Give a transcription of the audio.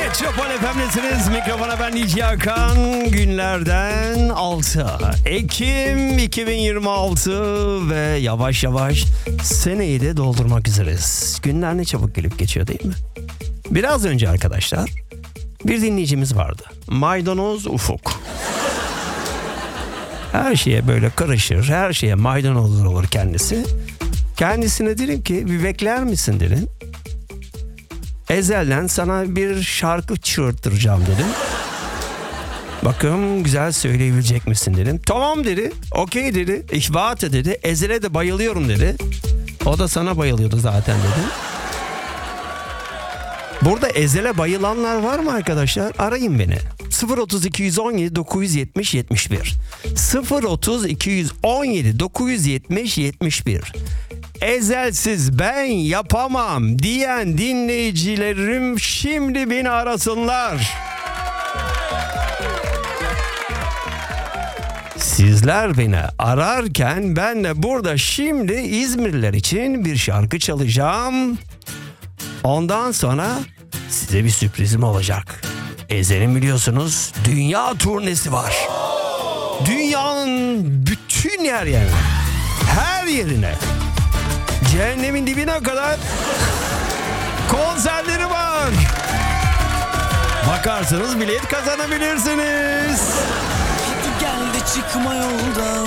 Metropol FM'desiniz. Mikrofona ben DJ Hakan. Günlerden 6 Ekim 2026 ve yavaş yavaş seneyi de doldurmak üzereyiz. Günler ne çabuk gelip geçiyor değil mi? Biraz önce arkadaşlar bir dinleyicimiz vardı. Maydanoz Ufuk. Her şeye böyle karışır, her şeye maydanoz olur kendisi. Kendisine dedim ki bir bekler misin dedim. Ezel'den sana bir şarkı çığırttıracağım dedim. Bakın güzel söyleyebilecek misin dedim. Tamam dedi, okey dedi, ihbate dedi. Ezel'e de bayılıyorum dedi. O da sana bayılıyordu zaten dedi. Burada Ezel'e bayılanlar var mı arkadaşlar? Arayın beni. 030 217 970 71 030 217 970 71 Ezelsiz ben yapamam diyen dinleyicilerim şimdi beni arasınlar. Sizler beni ararken ben de burada şimdi İzmirliler için bir şarkı çalacağım. Ondan sonra size bir sürprizim olacak. Ezel'in biliyorsunuz dünya turnesi var. Dünyanın bütün yerine, her yerine, cehennemin dibine kadar konserleri var. Bakarsanız bilet kazanabilirsiniz. Hadi gel de çıkma yoldan.